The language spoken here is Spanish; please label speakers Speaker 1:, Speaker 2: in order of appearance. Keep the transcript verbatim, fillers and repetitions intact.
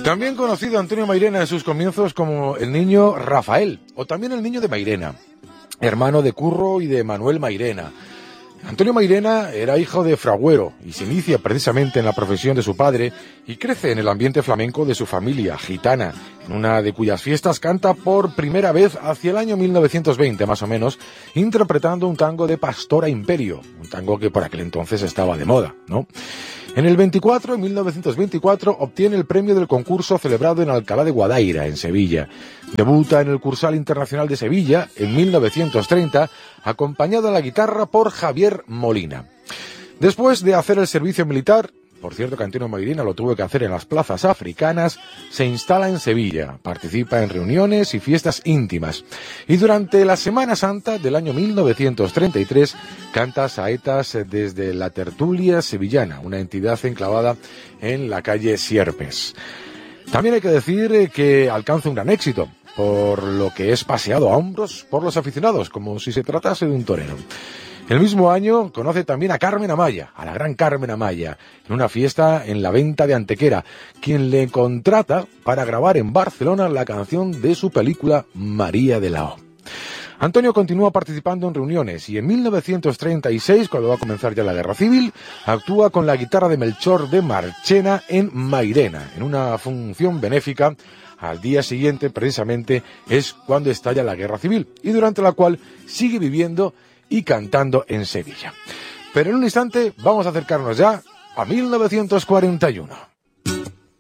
Speaker 1: También conocido Antonio Mairena en sus comienzos como el niño Rafael, o también el niño de Mairena, hermano de Curro y de Manuel Mairena. Antonio Mairena era hijo de fragüero y se inicia precisamente en la profesión de su padre y crece en el ambiente flamenco de su familia gitana, en una de cuyas fiestas canta por primera vez hacia el año mil novecientos veinte más o menos, interpretando un tango de Pastora Imperio, un tango que por aquel entonces estaba de moda, ¿no? En el veinticuatro, en mil novecientos veinticuatro, obtiene el premio del concurso celebrado en Alcalá de Guadaira, en Sevilla. Debuta en el Cursal Internacional de Sevilla en mil novecientos treinta, acompañado a la guitarra por Javier Molina. Después de hacer el servicio militar, por cierto que Antonio Mairena lo tuvo que hacer en las plazas africanas, se instala en Sevilla, participa en reuniones y fiestas íntimas. Y durante la Semana Santa del año mil novecientos treinta y tres canta saetas desde la Tertulia Sevillana, una entidad enclavada en la calle Sierpes. También hay que decir que alcanza un gran éxito, por lo que es paseado a hombros por los aficionados, como si se tratase de un torero. El mismo año conoce también a Carmen Amaya, a la gran Carmen Amaya, en una fiesta en la Venta de Antequera, quien le contrata para grabar en Barcelona la canción de su película María de la O. Antonio continúa participando en reuniones y en mil novecientos treinta y seis, cuando va a comenzar ya la Guerra Civil, actúa con la guitarra de Melchor de Marchena en Mairena, en una función benéfica. Al día siguiente, precisamente, es cuando estalla la Guerra Civil y durante la cual sigue viviendo y cantando en Sevilla. Pero en un instante vamos a acercarnos ya a mil novecientos cuarenta y uno.